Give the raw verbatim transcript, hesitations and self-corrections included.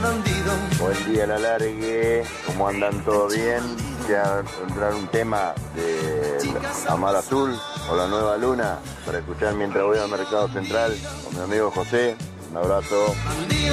Buen día, la largue. ¿Cómo andan? ¿Todo bien? Quiero entrar un tema de Amar Azul o La Nueva Luna para escuchar mientras voy al Mercado Central con mi amigo José. Un abrazo.